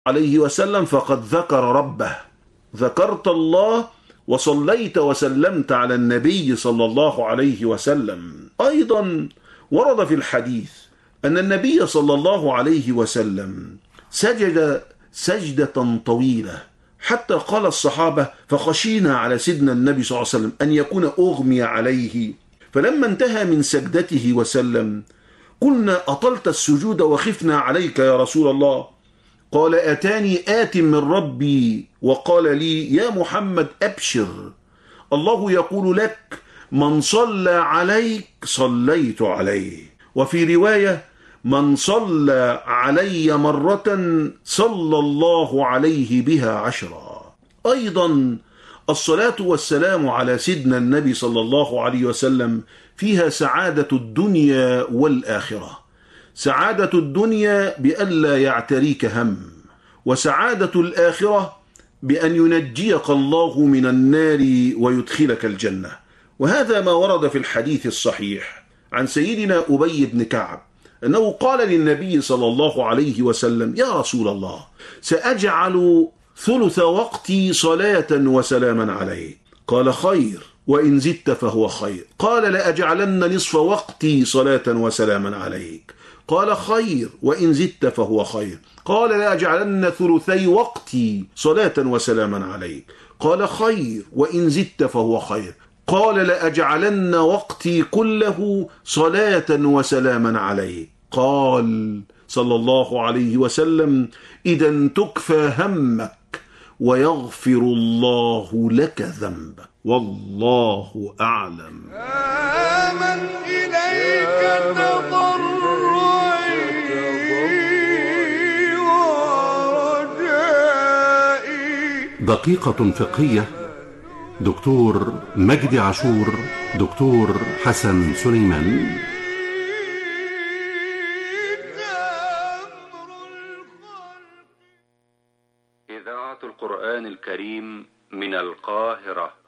عليه وسلم فقد ذكر ربه، ذكرت الله وصليت وسلمت على النبي صلى الله عليه وسلم. أيضا ورد في الحديث أن النبي صلى الله عليه وسلم سجد سجدة طويلة، حتى قال الصحابة فخشينا على سيدنا النبي صلى الله عليه وسلم أن يكون أغمي عليه، فلما انتهى من سجدته وسلم قلنا أطلت السجود وخفنا عليك يا رسول الله. قال أتاني آت من ربي وقال لي يا محمد أبشر، الله يقول لك من صلى عليك صليت عليه، وفي رواية من صلى علي مرة صلى الله عليه بها 10. أيضا الصلاة والسلام على سيدنا النبي صلى الله عليه وسلم فيها سعادة الدنيا والآخرة. سعادة الدنيا بألا يعتريك هم، وسعادة الآخرة بأن ينجيك الله من النار ويدخلك الجنة. وهذا ما ورد في الحديث الصحيح عن سيدنا أبي بن كعب أنه قال للنبي صلى الله عليه وسلم يا رسول الله سأجعل ثلث وقتي صلاة وسلاما عليه. قال خير وإن زدت فهو خير. قال لأجعلن نصف وقتي صلاة وسلاما عليك. قال خير وإن زدت فهو خير. قال لأجعلن ثلثي وقتي صلاة وسلاما عليك. قال خير وإن زدت فهو خير. قال لأجعلن وقتي كله صلاة وسلاما عليك. قال صلى الله عليه وسلم إذا تكفى همك ويغفر الله لك ذنبك، والله أعلم. من إليك تضرعي ورجائي. دقيقة فقهية، دكتور مجدي عاشور، دكتور حسن سليمان. إذاعة القرآن الكريم من القاهرة.